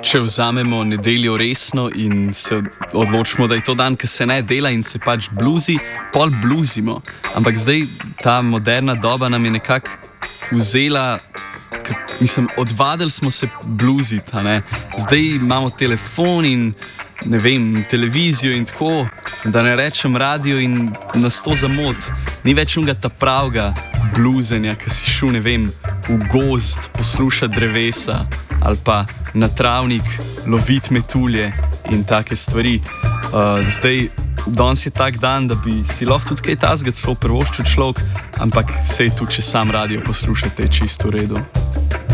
če vzamemo nedeljo resno in se odločimo, da je to dan, ki se ne dela in se pač bluzi, pol bluzimo. Ampak zdaj ta moderna doba nam je nekako vzela, odvadili smo se bluziti, a ne. Zdaj imamo telefon in ne vem, televizijo in tako, da ne rečem radio in nas to zamot. Ni več unga ta pravga bluzenja, ki si šel, ne vem, v gozd poslušati drevesa ali pa na travnik loviti metulje in take stvari. Zdaj, danes je tak dan, da bi si lahko tudi kaj tazga celo privoščil človek, ampak sej tudi, če sam radio poslušate, je čisto v redu.